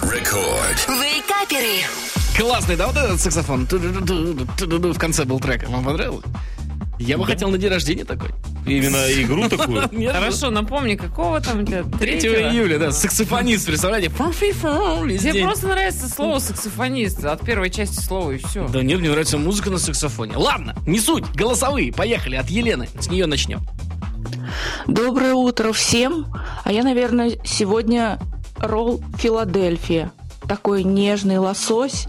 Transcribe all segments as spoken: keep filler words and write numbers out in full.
Рекорд. Вейкаперы. Классный, да, вот этот саксофон? В конце был трек. Вам понравилось? Я бы Да. хотел на день рождения такой. Именно игру такую. Нет, Хорошо, напомни, какого там у тебя? третьего июля, да, саксофонист, представляете? Весь Мне день. просто нравится слово саксофонист. От первой части слова и все. Да нет, мне нравится музыка на саксофоне. Ладно, не суть, голосовые, поехали, от Елены, с нее начнем. Доброе утро всем. А я, наверное, сегодня ролл Филадельфия. Такой нежный лосось,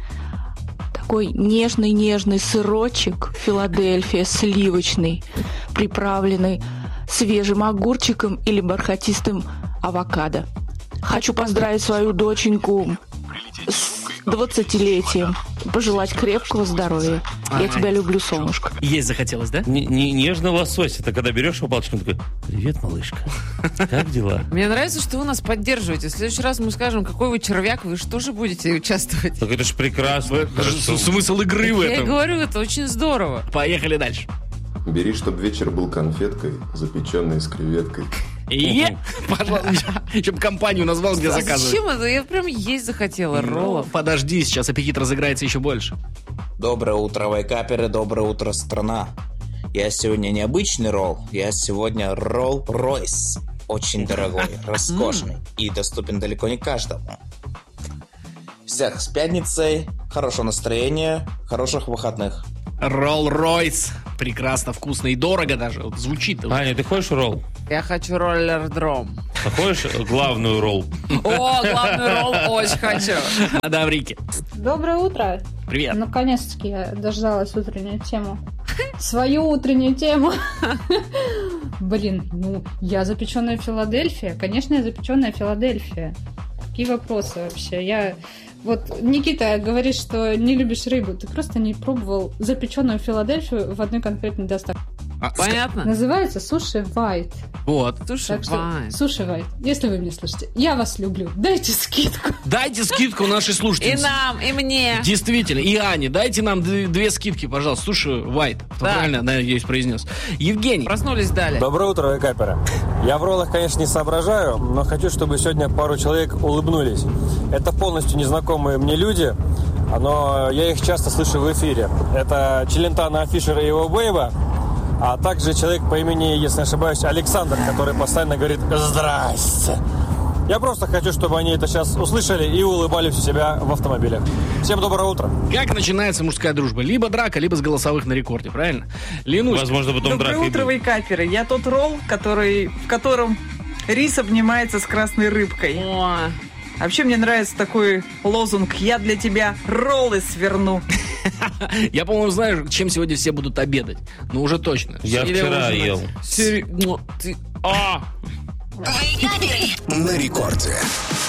такой нежный-нежный сырочек Филадельфия сливочный, приправленный свежим огурчиком или бархатистым авокадо. Хочу поздравить свою доченьку с двадцатилетием, пожелать крепкого здоровья. Я Ага. тебя люблю, солнышко. Есть захотелось, да? Не- не- Нежный лосось. Это когда берешь его палочкой, он такой: привет, малышка. Как дела? Мне нравится, что вы нас поддерживаете. В следующий раз мы скажем, какой вы червяк, вы же тоже будете участвовать. Так это ж прекрасно. Хорошо. Смысл игры в Я и этом. говорю, это очень здорово. Поехали дальше. Бери, чтоб вечер был конфеткой, запеченной с креветкой. И, пожалуйста, чтобы компанию назвал, где А заказывать. зачем это? Я прям есть захотела роллов. Подожди, сейчас аппетит разыграется еще больше. Доброе утро, вейкаперы, доброе утро, страна. Я сегодня не обычный ролл, я сегодня Ролл-Ройс. Очень дорогой, роскошный и доступен далеко не каждому. Всех с пятницей, хорошего настроения, хороших выходных. Ролл-Ройс. Прекрасно, вкусно и дорого даже. Вот звучит. Аня, ты хочешь ролл? Я хочу роллер-дром. А хочешь главную ролл? О, главный ролл очень хочу. Да, в Рике. Доброе утро. Привет. Наконец-таки я дождалась утреннюю тему. Свою утреннюю тему. Блин, ну, я запеченная Филадельфия. Конечно, я запеченная Филадельфия. Какие вопросы вообще? Я... Вот Никита говорит, что не любишь рыбу. Ты просто не пробовал запеченную Филадельфию в одной конкретной доставке. А, Понятно? Называется суши вайт. Вот. Слушай, Так что, Вань. суши вайт, если вы меня слышите, я вас люблю. Дайте скидку. Дайте скидку нашей И слушательнице. нам, и мне. Действительно, и Ане, дайте нам д- две скидки, пожалуйста. Слушай, Вайт, Да. правильно, надеюсь, произнес. Евгений. Проснулись дали. Доброе утро, вейкаперы. Я в роллах, конечно, не соображаю, но хочу, чтобы сегодня пару человек улыбнулись. Это полностью незнакомые мне люди, но я их часто слышу в эфире. Это Челентано Фишер и его Бейба, а также человек по имени, если не ошибаюсь, Александр, который постоянно говорит «Здрасте». Я просто хочу, чтобы они это сейчас услышали и улыбались у себя в автомобиле. Всем доброе утро. Как начинается мужская дружба? Либо драка, либо с голосовых на рекорде, правильно? Ленусь. Возможно, потом Доброе драка и утро, будет. вейкаперы. Я тот ролл, который, в котором рис обнимается с красной рыбкой. О, Вообще мне нравится такой лозунг: «Я для тебя роллы сверну». Я, по-моему, знаю, чем сегодня все будут обедать. Ну, уже точно. Я Или вчера ужинать. ел. Сери- ну, ты- А! Вейкаперы. На рекорде.